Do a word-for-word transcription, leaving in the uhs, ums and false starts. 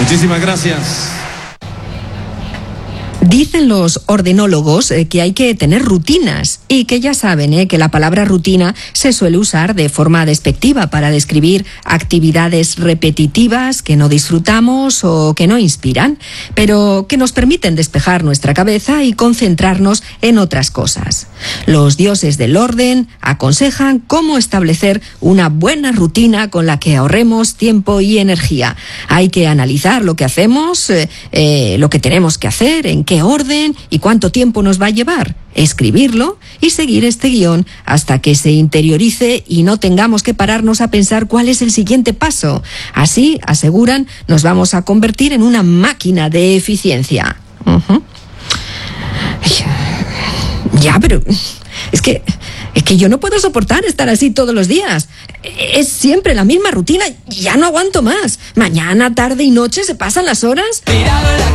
Muchísimas gracias. Dicen los ordenólogos eh, que hay que tener rutinas y que ya saben eh, que la palabra rutina se suele usar de forma despectiva para describir actividades repetitivas que no disfrutamos o que no inspiran, pero que nos permiten despejar nuestra cabeza y concentrarnos en otras cosas. Los dioses del orden aconsejan cómo establecer una buena rutina con la que ahorremos tiempo y energía. Hay que analizar lo que hacemos, eh, eh, lo que tenemos que hacer, en qué orden y cuánto tiempo nos va a llevar, escribirlo y seguir este guión hasta que se interiorice y no tengamos que pararnos a pensar cuál es el siguiente paso. Así, aseguran, nos vamos a convertir en una máquina de eficiencia. Uh-huh. Ya, pero es que es que yo no puedo soportar estar así todos los días. Es siempre la misma rutina, ya no aguanto más. Mañana, tarde y noche se pasan las horas.